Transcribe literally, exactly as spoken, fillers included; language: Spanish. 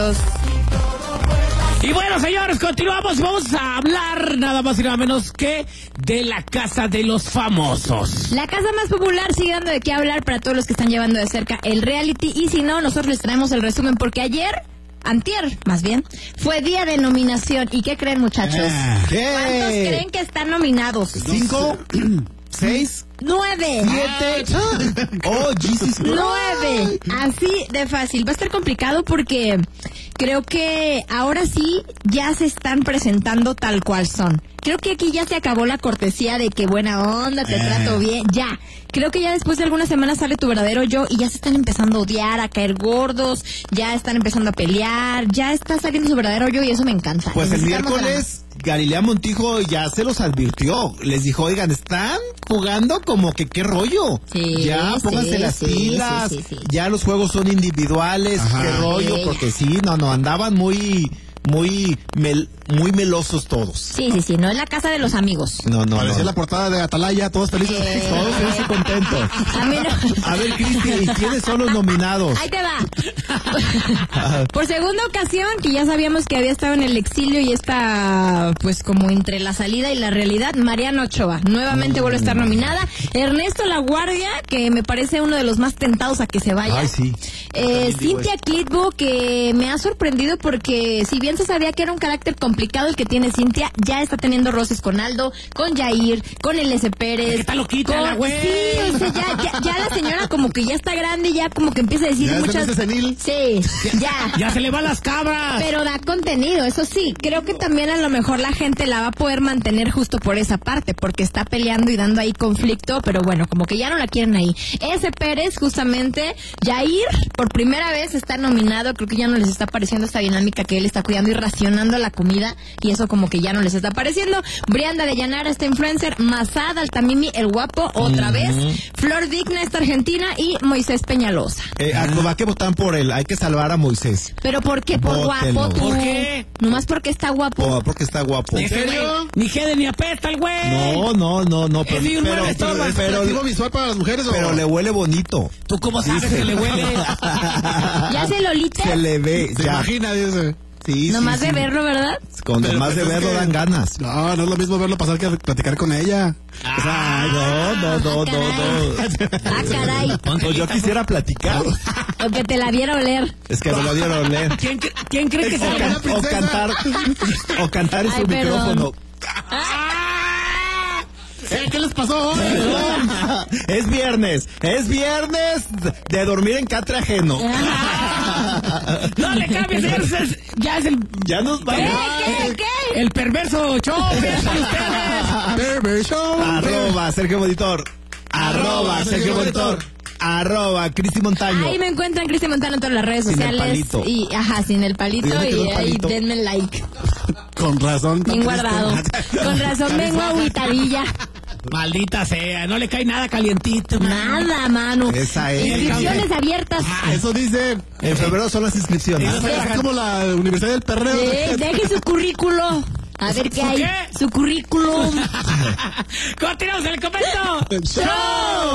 Y bueno, señores, continuamos. Vamos a hablar nada más y nada menos que de la casa de los famosos. La casa más popular sigue dando de qué hablar para todos los que están llevando de cerca el reality. Y si no, nosotros les traemos el resumen porque ayer, antier, más bien, fue día de nominación. ¿Y qué creen, muchachos? ¿Qué? ¿Cuántos creen que están nominados? ¿Cinco? ¿Seis? ¡Nueve! ¿Siete? ¡Oh, Jesus! ¡Nueve! Así de fácil. Va a estar complicado porque creo que ahora sí ya se están presentando tal cual son. Creo que aquí ya se acabó la cortesía de que buena onda, te Eh. trato bien. Ya. Creo que ya después de algunas semanas sale tu verdadero yo y ya se están empezando a odiar, a caer gordos, ya están empezando a pelear, ya está saliendo su verdadero yo y eso me encanta. Pues el Necesitamos miércoles Galilea Montijo ya se los advirtió. Les dijo, oigan, están jugando como que qué rollo. Sí, ya, pónganse sí, las sí, pilas. sí, sí, sí. Ya los juegos son individuales. Ajá. Qué rollo, Sí. porque sí, no, no, andaban muy, muy, mel, muy melosos todos. Sí, sí, sí, no es la casa de los amigos. No, no, Parecía no. la portada de Atalaya, todos felices. Eh. Todos felices y contentos. A mí no. A ver, Cristi, ¿y quiénes son los nominados? Ahí te va. Por segunda ocasión, que ya sabíamos que había estado en el exilio y está, pues, como entre la salida y la realidad, Mariana Ochoa. Nuevamente vuelve a estar nominada. Ernesto La Guardia, que me parece uno de los más tentados a que se vaya. Ay, sí. Eh, También digo Cynthia Clitbo, que me ha sorprendido porque si bien se sabía que era un carácter complicado el que tiene Cynthia, ya está teniendo roces con Aldo, con Yair, con el S. Pérez. Que está loquita con- la güey. Sí, o sea, ya, ya, ya la señora como que ya está grande, ya como que empieza a decir Ya se muchas... me hace senil. Sí, ya. Ya se le van las cabras. Pero da contenido, eso sí. Creo que también a lo mejor la gente la va a poder mantener justo por esa parte, porque está peleando y dando ahí conflicto, pero bueno, como que ya no la quieren ahí. S. Pérez, justamente, Yair, por primera vez está nominado. Creo que ya no les está pareciendo esta dinámica que él está cuidando y racionando la comida, y eso como que ya no les está pareciendo. Brianda de Llanara, esta influencer. Masad Altamimi, el guapo, otra vez. Flor Digna, esta argentina. Y Moisés Peñalosa. Eh, ¿va que votar por él? Hay que salvar a Moisés. ¿Pero por qué? Por Vótenlo. guapo, tú. ¿Por qué? Nomás porque está guapo. Oh, porque está guapo. Ese güey Ni jede ni apesta el güey. No, no, no, no. Pero, ni un pero, mueve pero, estorbas. pero- ¿Atractivo visual para las mujeres o...? pero le huele bonito. ¿Tú cómo sabes que le huele? ¿Ya se Lolita? Se le ve. Se ya. imagina, dice. Sí, Nomás sí, de sí. verlo, ¿verdad? Con Pero, nomás pues, de es verlo que- dan ganas. No, no es lo mismo verlo pasar que platicar con ella. Ay, no, no, no, no, no. Ah, caray. Pues yo quisiera platicar. O que te la viera oler. Es que me lo dieron a leer. ¿Quién, cre- quién cree que O, se le can- va a o cantar, o cantar en Ay, su perdón. micrófono. Eh, ¿Qué les pasó hoy? Es viernes, es viernes de dormir en catre ajeno. No le cambies, señores, es- ya es el, Ya nos ¿Qué? vamos. ¿Qué? ¿Qué? el perverso show. Vean con ustedes. Berber Show. Arroba Sergio Monitor. Arroba Sergio Monitor. Arroba Cristi Montaño. Ahí me encuentran Cristian Montano en todas las redes Sin el sociales. palito. Y, ajá, sin el palito. Yo me quedo Y el ahí palito. denme like. Con razón. tan Bien triste. guardado. Con razón vengo agüitadilla. Maldita sea, no le cae nada calientito. man. Nada, mano. Esa es. Inscripciones abiertas. Eso dice. En febrero son las inscripciones. Es como la Universidad del Perreo. Sí, deje su currículo. A ver qué ¿Su hay. qué? Su currículum. Continuamos el comento. Show.